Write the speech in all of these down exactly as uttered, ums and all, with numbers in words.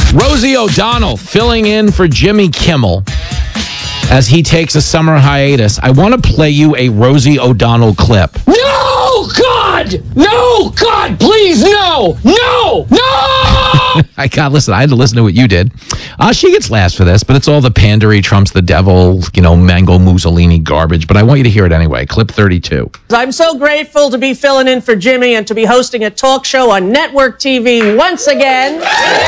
Rosie O'Donnell filling in for Jimmy Kimmel as he takes a summer hiatus. I want to play you a Rosie O'Donnell clip. No, God! No, God, please, no! No! No! I got listen. I had to listen to what you did. Uh, she gets last for this, but it's all the pandery, Trump's the devil, you know, Mango Mussolini garbage. But I want you to hear it anyway. Clip thirty-two. I'm so grateful to be filling in for Jimmy and to be hosting a talk show on network T V once again.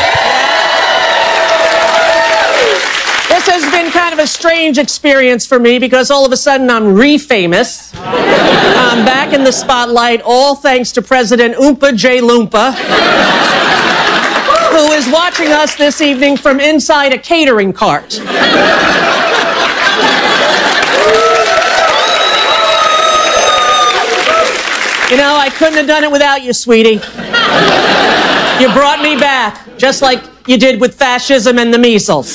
This has been kind of a strange experience for me because all of a sudden I'm re-famous. I'm back in the spotlight, all thanks to President Oompa J. Loompa, who is watching us this evening from inside a catering cart. You know, I couldn't have done it without you, sweetie. You brought me back, just like you did with fascism and the measles.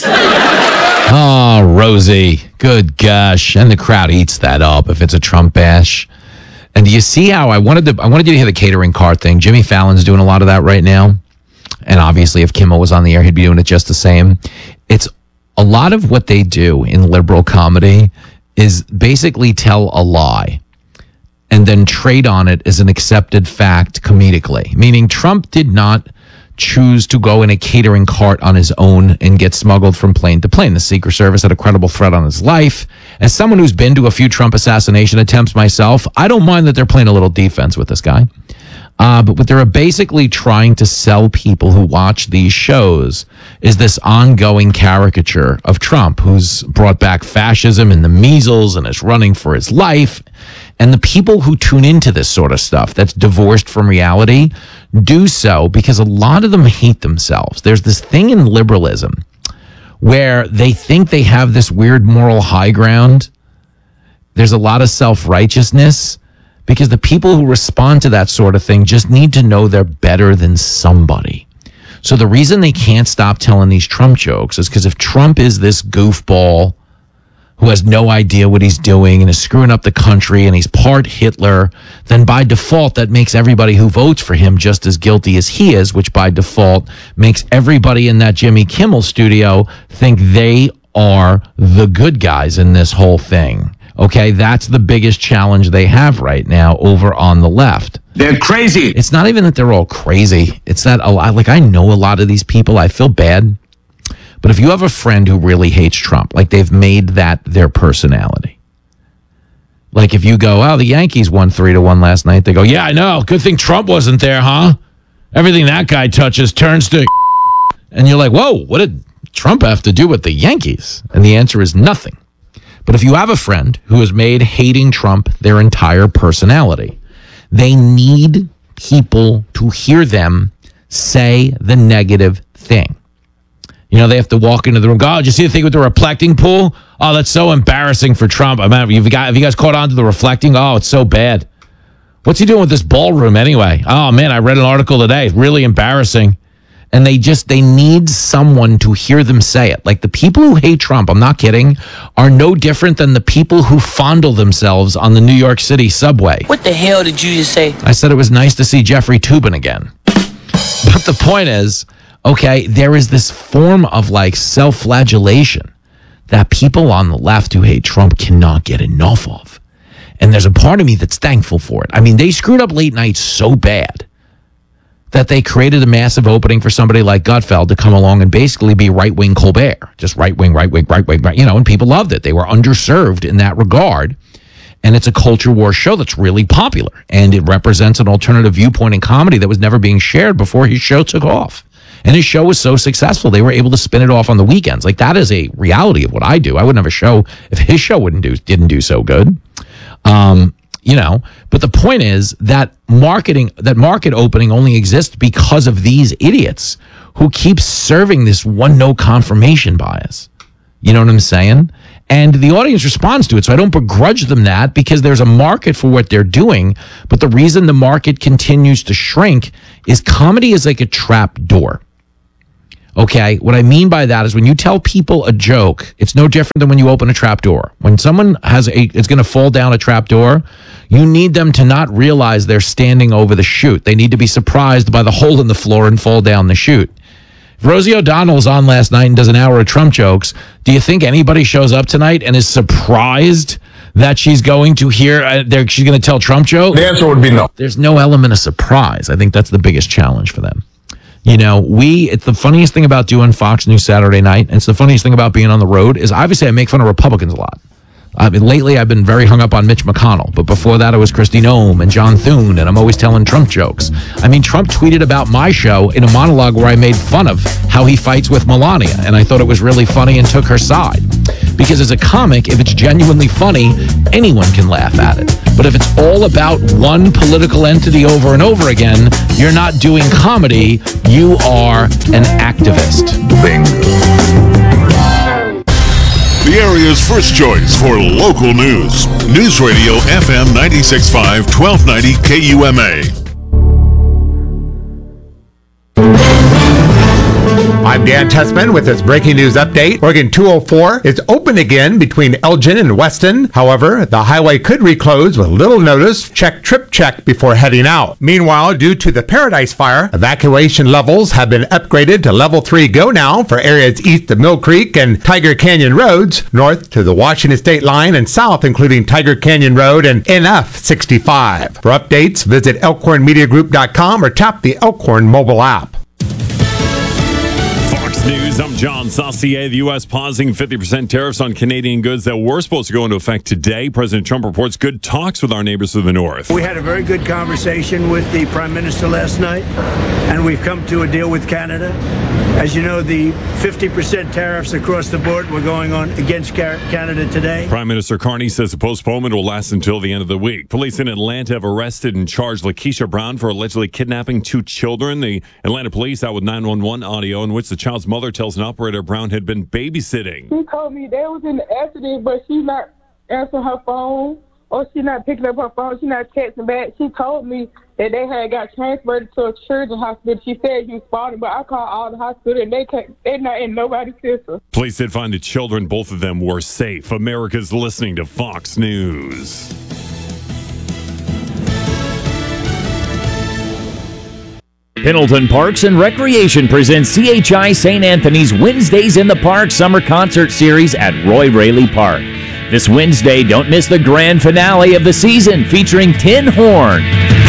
Oh, Rosie. Good gosh. And the crowd eats that up if it's a Trump bash. And do you see how I wanted to I wanted you to hear the catering cart thing. Jimmy Fallon's doing a lot of that right now. And obviously if Kimmel was on the air, he'd be doing it just the same. It's a lot of what they do in liberal comedy is basically tell a lie and then trade on it as an accepted fact comedically. Meaning Trump did not choose to go in a catering cart on his own and get smuggled from plane to plane. The Secret Service had a credible threat on his life. As someone who's been to a few Trump assassination attempts myself, I don't mind that they're playing a little defense with this guy. Uh, but what they're basically trying to sell people who watch these shows is this ongoing caricature of Trump, who's brought back fascism and the measles and is running for his life. And the people who tune into this sort of stuff that's divorced from reality do so because a lot of them hate themselves. There's this thing in liberalism where they think they have this weird moral high ground. There's a lot of self-righteousness because the people who respond to that sort of thing just need to know they're better than somebody. So the reason they can't stop telling these Trump jokes is because if Trump is this goofball who has no idea what he's doing and is screwing up the country and he's part Hitler, then by default that makes everybody who votes for him just as guilty as he is, which by default makes everybody in that Jimmy Kimmel studio think they are the good guys in this whole thing. Okay, that's the biggest challenge they have right now over on the left. They're crazy. It's not even that they're all crazy. It's that a lot, like I know a lot of these people. I feel bad. But if you have a friend who really hates Trump, like they've made that their personality. Like if you go, oh, the Yankees won three to one last night. They go, yeah, I know. Good thing Trump wasn't there, huh? Everything that guy touches turns to. And you're like, whoa, what did Trump have to do with the Yankees? And the answer is nothing. But if you have a friend who has made hating Trump their entire personality, they need people to hear them say the negative thing. You know, they have to walk into the room. God, did you see the thing with the reflecting pool? Oh, that's so embarrassing for Trump. I mean, you've got, have you guys caught on to the reflecting? Oh, it's so bad. What's he doing with this ballroom anyway? Oh, man, I read an article today. It's really embarrassing. And they just, they need someone to hear them say it. Like the people who hate Trump, I'm not kidding, are no different than the people who fondle themselves on the New York City subway. What the hell did you just say? I said it was nice to see Jeffrey Toobin again. But the point is, okay, there is this form of like self-flagellation that people on the left who hate Trump cannot get enough of. And there's a part of me that's thankful for it. I mean, they screwed up late night so bad that they created a massive opening for somebody like Gutfeld to come along and basically be right-wing Colbert. Just right-wing, right-wing, right-wing, right, you know, and people loved it. They were underserved in that regard. And it's a culture war show that's really popular. And it represents an alternative viewpoint in comedy that was never being shared before his show took off. And his show was so successful, they were able to spin it off on the weekends. Like, that is a reality of what I do. I wouldn't have a show if his show wouldn't do didn't do so good. Um, you know, but the point is that marketing, that market opening only exists because of these idiots who keep serving this one no confirmation bias. You know what I'm saying? And the audience responds to it. So I don't begrudge them that because there's a market for what they're doing. But the reason the market continues to shrink is comedy is like a trap door. Okay, what I mean by that is when you tell people a joke, it's no different than when you open a trap door. When someone has a, it's going to fall down a trap door, you need them to not realize they're standing over the chute. They need to be surprised by the hole in the floor and fall down the chute. If Rosie O'Donnell was on last night and does an hour of Trump jokes, do you think anybody shows up tonight and is surprised that she's going to hear, uh, there, she's going to tell Trump jokes? The answer would be no. There's no element of surprise. I think that's the biggest challenge for them. You know, we, it's the funniest thing about doing Fox News Saturday night, and it's the funniest thing about being on the road, is obviously I make fun of Republicans a lot. I mean, lately I've been very hung up on Mitch McConnell, but before that it was Kristi Noem and John Thune, and I'm always telling Trump jokes. I mean, Trump tweeted about my show in a monologue where I made fun of how he fights with Melania, and I thought it was really funny and took her side. Because as a comic, if it's genuinely funny, anyone can laugh at it. But if it's all about one political entity over and over again, you're not doing comedy, you are an activist. Bingo. The area's first choice for local news. News Radio F M ninety-six point five, twelve ninety K U M A. I'm Dan Tessman with this breaking news update. Oregon two oh four is open again between Elgin and Weston. However, the highway could reclose with little notice. Check trip check before heading out. Meanwhile, due to the Paradise Fire, evacuation levels have been upgraded to level three go now for areas east of Mill Creek and Tiger Canyon roads, north to the Washington state line, and south including Tiger Canyon Road and N F sixty-five. For updates, visit elkhorn media group dot com or tap the Elkhorn mobile app. News. I'm John Saucier. The U S pausing fifty percent tariffs on Canadian goods that were supposed to go into effect today. President Trump reports good talks with our neighbors to the north. We had a very good conversation with the Prime Minister last night, and we've come to a deal with Canada. As you know, the fifty percent tariffs across the board were going on against Canada today. Prime Minister Carney says the postponement will last until the end of the week. Police in Atlanta have arrested and charged Lakeisha Brown for allegedly kidnapping two children. The Atlanta police out with nine one one audio in which the child's mother tells an operator Brown had been babysitting. She told me they was in the accident, but she's not answering her phone, or she's not picking up her phone. She's not texting back. She told me that they had got transferred to a children's hospital. She said she was spotted, but I called all the hospital and they can't, they're not in nobody's system. Police did find the children. Both of them were safe. America's listening to Fox News. Pendleton Parks and Recreation presents C H I Saint Anthony's Wednesdays in the Park Summer Concert Series at Roy Raley Park. This Wednesday, don't miss the grand finale of the season featuring Tin Horn.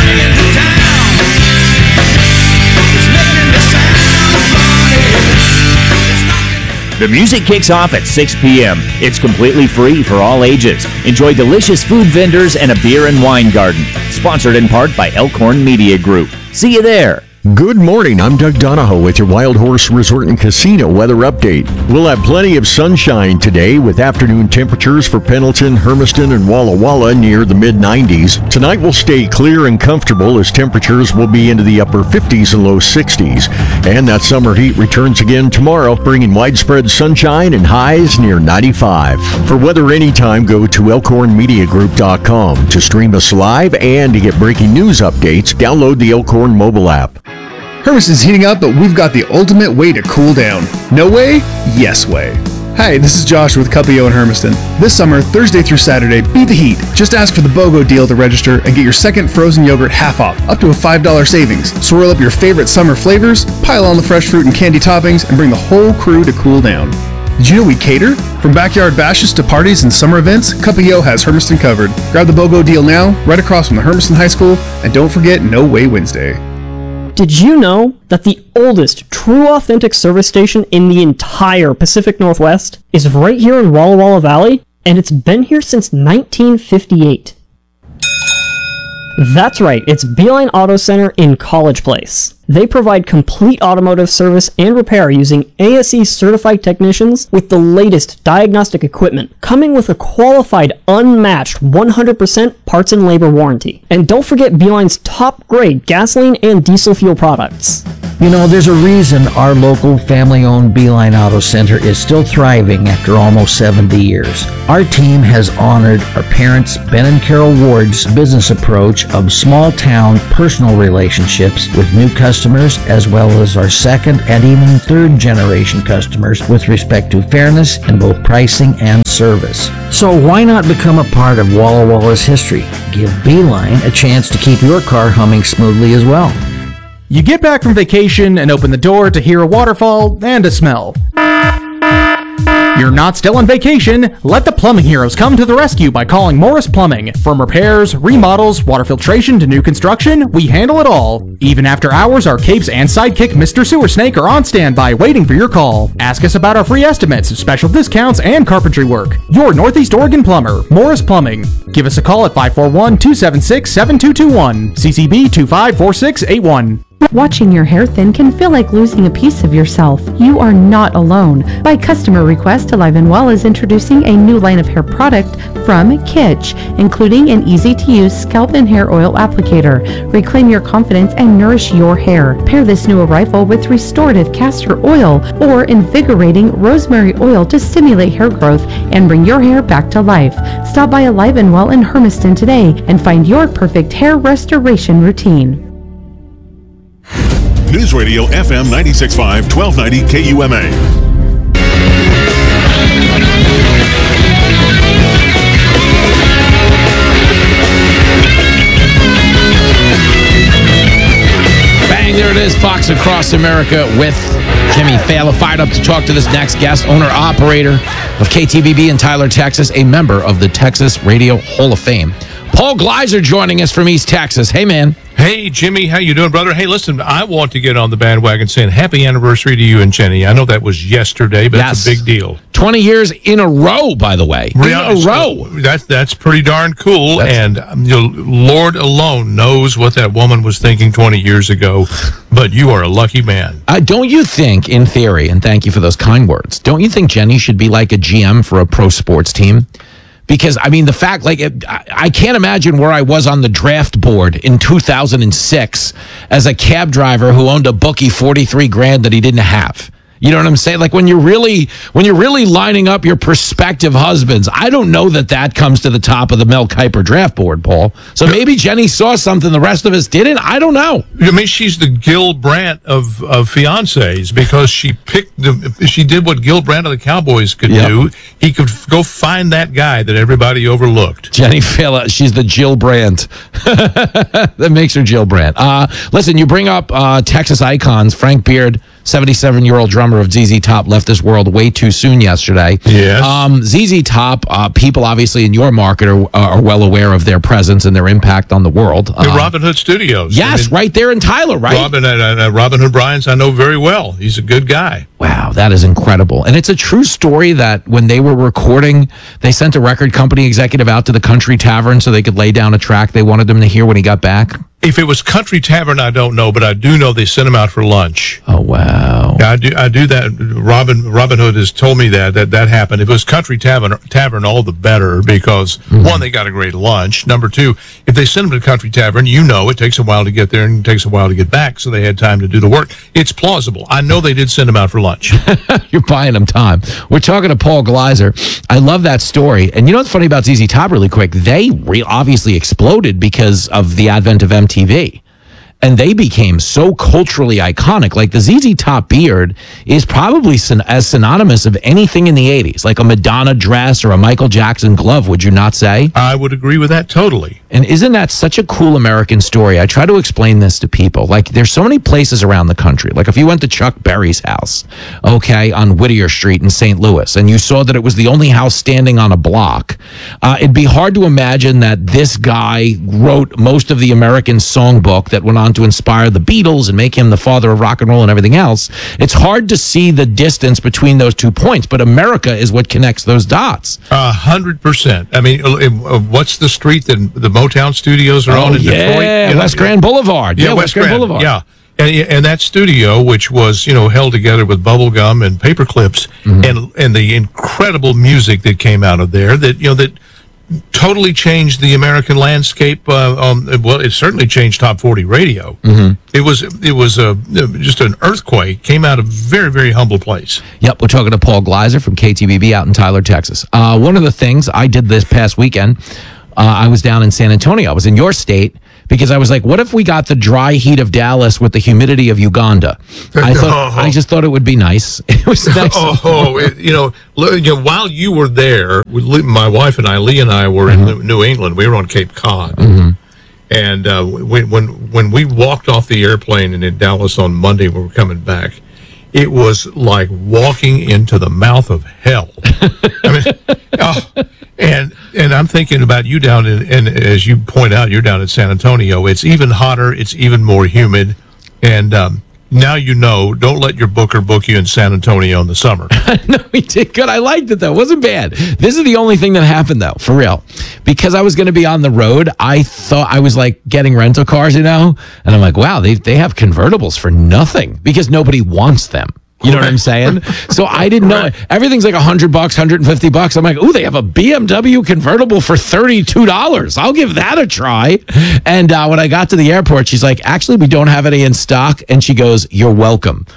The music kicks off at six p.m. It's completely free for all ages. Enjoy delicious food vendors and a beer and wine garden. Sponsored in part by Elkhorn Media Group. See you there. Good morning, I'm Doug Donahoe with your Wild Horse Resort and Casino weather update. We'll have plenty of sunshine today with afternoon temperatures for Pendleton, Hermiston, and Walla Walla near the mid nineties. Tonight will stay clear and comfortable as temperatures will be into the upper fifties and low sixties. And that summer heat returns again tomorrow, bringing widespread sunshine and highs near ninety-five. For weather anytime, go to elkhorn media group dot com to stream us live and to get breaking news updates. Download the Elkhorn mobile app. Hermiston's heating up, but we've got the ultimate way to cool down. No way? Yes way. Hi, this is Josh with Cupio in Hermiston. This summer, Thursday through Saturday, beat the heat. Just ask for the BOGO deal to register and get your second frozen yogurt half off, up to a five dollars savings. Swirl up your favorite summer flavors, pile on the fresh fruit and candy toppings, and bring the whole crew to cool down. Did you know we cater? From backyard bashes to parties and summer events, Cupio has Hermiston covered. Grab the BOGO deal now, right across from the Hermiston High School, and don't forget No Way Wednesday. Did you know that the oldest true authentic service station in the entire Pacific Northwest is right here in Walla Walla Valley, and it's been here since nineteen fifty-eight? That's right, it's Beeline Auto Center in College Place. They provide complete automotive service and repair using A S E certified technicians with the latest diagnostic equipment, coming with a qualified, unmatched one hundred percent parts and labor warranty. And don't forget Beeline's top-grade gasoline and diesel fuel products. You know, there's a reason our local family-owned Beeline Auto Center is still thriving after almost seventy years. Our team has honored our parents, Ben and Carol Ward's business approach of small-town personal relationships with new customers, as well as our second and even third generation customers with respect to fairness in both pricing and service. So why not become a part of Walla Walla's history? Give Beeline a chance to keep your car humming smoothly as well. You get back from vacation and open the door to hear a waterfall and a smell. You're not still on vacation. Let the plumbing heroes come to the rescue by calling Morris Plumbing. From repairs, remodels, water filtration to new construction, we handle it all. Even after hours, our capes and sidekick Mister Sewer Snake are on standby waiting for your call. Ask us about our free estimates, special discounts, and carpentry work. Your Northeast Oregon plumber, Morris Plumbing. Give us a call at five four one, two seven six, seven two two one, C C B two five four six eight one. Watching your hair thin can feel like losing a piece of yourself. You are not alone. By customer request, Alive and Well is introducing a new line of hair product from Kitsch, including an easy-to-use scalp and hair oil applicator. Reclaim your confidence and nourish your hair. Pair this new arrival with restorative castor oil or invigorating rosemary oil to stimulate hair growth and bring your hair back to life. Stop by Alive and Well in Hermiston today and find your perfect hair restoration routine. News Radio F M ninety-six point five, twelve ninety K U M A. Bang, there it is. Fox Across America with Jimmy Fallon. Fired up to talk to this next guest, owner-operator of K T B B in Tyler, Texas, a member of the Texas Radio Hall of Fame. Paul Gleiser joining us from East Texas. Hey, man. Hey, Jimmy, how you doing, brother? Hey, listen, I want to get on the bandwagon saying happy anniversary to you and Jenny. I know that was yesterday, but yes. It's a big deal. twenty years in a row, by the way. In yeah, a row. That's, that's pretty darn cool, that's, and um, you know, Lord alone knows what that woman was thinking twenty years ago, but you are a lucky man. Uh, don't you think, in theory, and thank you for those kind words, don't you think Jenny should be like a G M for a pro sports team? Because, I mean, the fact, like, it, I, I can't imagine where I was on the draft board in two thousand six as a cab driver who owned a bookie forty-three grand that he didn't have. You know what I'm saying? Like, when you're really when you're really lining up your prospective husbands, I don't know that that comes to the top of the Mel Kiper draft board, Paul. So maybe Jenny saw something the rest of us didn't. I don't know. I mean, she's the Gil Brandt of, of fiancés because she picked the she did what Gil Brandt of the Cowboys could yep. do. He could go find that guy that everybody overlooked. Jenny Fallon, she's the Jill Brandt. That makes her Jill Brandt. Uh, listen, you bring up uh, Texas icons. Frank Beard, seventy-seven-year-old drummer of Z Z Top, left this world way too soon yesterday. Yes. Um, Z Z Top, uh, people obviously in your market are, are well aware of their presence and their impact on the world. The Uh, Robin Hood Studios. Yes, I mean, right there in Tyler, right? Robin, uh, uh, Robin Hood Bryans, I know very well. He's a good guy. Wow, that is incredible. And it's a true story that when they were recording, they sent a record company executive out to the Country Tavern so they could lay down a track they wanted them to hear when he got back. If it was Country Tavern, I don't know, but I do know they sent him out for lunch. Oh, wow. Yeah, I do I do that. Robin Robin Hood has told me that that, that happened. If it was Country Tavern, Tavern, all the better, because, mm-hmm. one, they got a great lunch. Number two, if they send them to Country Tavern, you know it takes a while to get there and it takes a while to get back, so they had time to do the work. It's plausible. I know they did send him out for lunch. You're buying them time. We're talking to Paul Gleiser. I love that story. And you know what's funny about Z Z Top really quick? They re- obviously exploded because of the advent of M T V. And they became so culturally iconic. Like the Z Z Top beard is probably syn- as synonymous of anything in the eighties, like a Madonna dress or a Michael Jackson glove, would you not say? I would agree with that totally. And isn't that such a cool American story? I try to explain this to people. Like, there's so many places around the country. Like, if you went to Chuck Berry's house, okay, on Whittier Street in Saint Louis, and you saw that it was the only house standing on a block, uh, it'd be hard to imagine that this guy wrote most of the American songbook that went on to inspire the Beatles and make him the father of rock and roll and everything else. It's hard to see the distance between those two points, but America is what connects those dots. A hundred percent. I mean, uh, what's the street that the Motown studios are oh, on in yeah, Detroit? Yeah, West Grand Boulevard. Yeah, yeah West, West Grand, Grand Boulevard. Yeah. And, and that studio, which was, you know, held together with bubble gum and paper clips, mm-hmm. and and the incredible music that came out of there, that, you know, that totally changed the American landscape. Uh, um, well, it certainly changed top forty radio. Mm-hmm. It was it was uh, just an earthquake. Came out of a very, very humble place. Yep, we're talking to Paul Gleiser from K T B B out in Tyler, Texas. Uh, one of the things I did this past weekend, uh, I was down in San Antonio. I was in your state because I was like, what if we got the dry heat of Dallas with the humidity of Uganda? I thought oh. I just thought it would be nice. It was nice. Oh, it, you know, you know, while you were there, my wife and I, Lee and I, were mm-hmm. in New England. We were on Cape Cod. Mm-hmm. And uh, when, when when we walked off the airplane and in Dallas on Monday, when we were coming back, it was like walking into the mouth of hell. I mean, oh, and and I'm thinking about you down in, and as you point out, you're down in San Antonio. It's even hotter. It's even more humid. And um, now you know, don't let your booker book you in San Antonio in the summer. No, we did good. I liked it, though. It wasn't bad. This is the only thing that happened, though, for real. Because I was going to be on the road, I thought I was like getting rental cars, you know? And I'm like, wow, they, they have convertibles for nothing because nobody wants them. You know what I'm saying? So I didn't know. Everything's like a hundred bucks, one hundred fifty bucks. I'm like, ooh, they have a B M W convertible for thirty-two dollars. I'll give that a try. And uh, when I got to the airport, she's like, actually, we don't have any in stock. And she goes, you're welcome.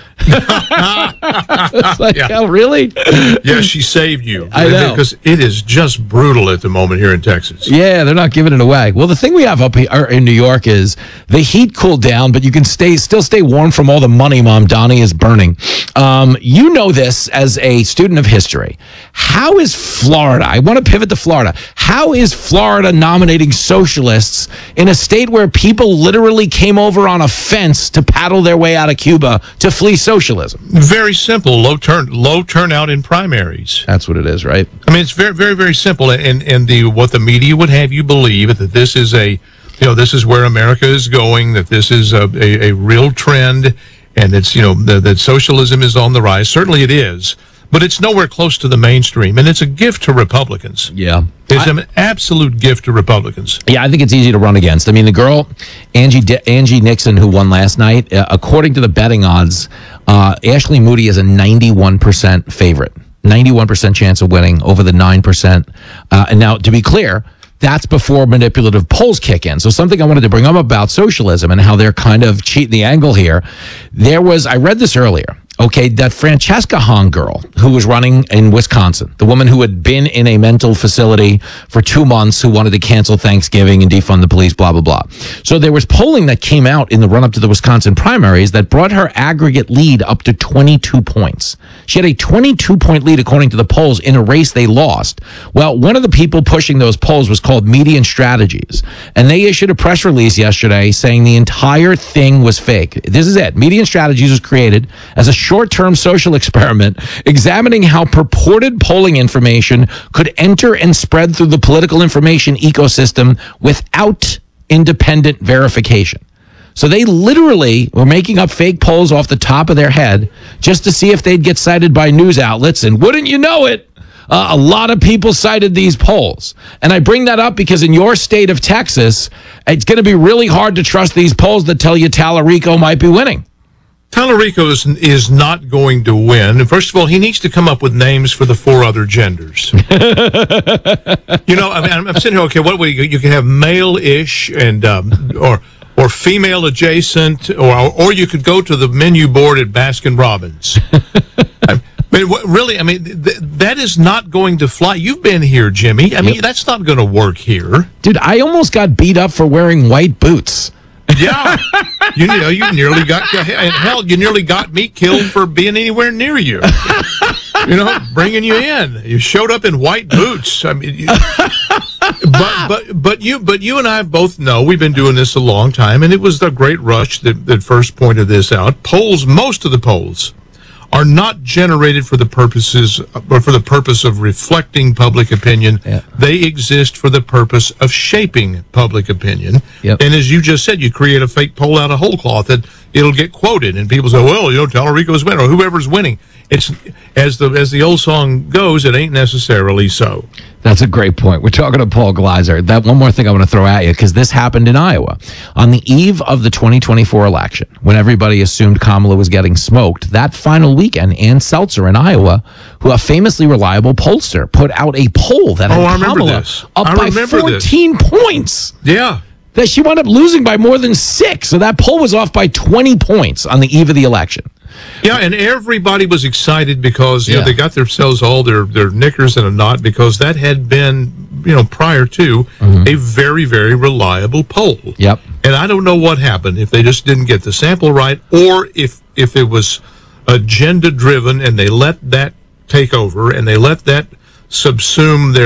Like, yeah. Oh, really? Yeah, she saved you. I know. Because it is just brutal at the moment here in Texas. Yeah, they're not giving it away. Well, the thing we have up here in New York is the heat cooled down, but you can stay still stay warm from all the money Mom Donnie is burning. Um, you know this as a student of history. How is Florida? I want to pivot to Florida. How is Florida nominating socialists in a state where people literally came over on a fence to paddle their way out of Cuba to flee socialism? Very simple. Low turn, low turnout in primaries. That's what it is, right? I mean, it's very, very, very simple. And and the what the media would have you believe that this is a, you know, this is where America is going. That this is a a, a real trend. And it's, you know, that, that socialism is on the rise. Certainly it is, but it's nowhere close to the mainstream. And it's a gift to Republicans. Yeah. It's I, an absolute gift to Republicans. Yeah, I think it's easy to run against. I mean, the girl, Angie D- Angie Nixon, who won last night, uh, according to the betting odds, uh, Ashley Moody is a ninety-one percent favorite. ninety-one percent chance of winning over the nine percent. Uh, and now, to be clear, that's before manipulative polls kick in. So something I wanted to bring up about socialism and how they're kind of cheating the angle here. There was, I read this earlier, okay, that Francesca Hahn girl who was running in Wisconsin, the woman who had been in a mental facility for two months, who wanted to cancel Thanksgiving and defund the police, blah, blah, blah. So there was polling that came out in the run-up to the Wisconsin primaries that brought her aggregate lead up to twenty-two points. She had a twenty-two point lead, according to the polls, in a race they lost. Well, one of the people pushing those polls was called Median Strategies, and they issued a press release yesterday saying the entire thing was fake. This is it. Median Strategies was created as a short-term social experiment examining how purported polling information could enter and spread through the political information ecosystem without independent verification. So they literally were making up fake polls off the top of their head just to see if they'd get cited by news outlets. And wouldn't you know it, uh, a lot of people cited these polls. And I bring that up because in your state of Texas, it's going to be really hard to trust these polls that tell you Tallarico might be winning. Tallarico is, is not going to win. And first of all, he needs to come up with names for the four other genders. You know, I mean, I'm, I'm sitting here, okay, what we you can have male-ish and um, or or female adjacent, or or you could go to the menu board at Baskin Robbins. I mean, what, really, I mean, th- that is not going to fly. You've been here, Jimmy. I mean, yep. That's not going to work here. Dude, I almost got beat up for wearing white boots. Yeah, you know, you nearly got, and hell, you nearly got me killed for being anywhere near you. You know, bringing you in. You showed up in white boots. I mean, you, but but but you but you and I both know we've been doing this a long time, and it was the Great Rush that, that first pointed this out. Polls, most of the polls, are not generated for the purposes or for the purpose of reflecting public opinion. Yeah. They exist for the purpose of shaping public opinion. Yep. And as you just said, you create a fake poll out of whole cloth that it'll get quoted, and people say, "Well, you know, Tallarico's winning, or whoever's winning." It's as the as the old song goes, it ain't necessarily so. That's a great point. We're talking to Paul Gleiser. That one more thing I want to throw at you, because this happened in Iowa. On the eve of the twenty twenty-four election, when everybody assumed Kamala was getting smoked, that final weekend, Ann Seltzer in Iowa, who a famously reliable pollster, put out a poll that had oh, I remember Kamala this. up I by remember fourteen this. points. Yeah. That she wound up losing by more than six. So that poll was off by twenty points on the eve of the election. Yeah, and everybody was excited because you yeah. know they got themselves all their, their knickers in a knot, because that had been, you know, prior to mm-hmm. a very, very reliable poll. Yep. And I don't know what happened, if they just didn't get the sample right, or if if it was agenda driven and they let that take over and they let that subsume their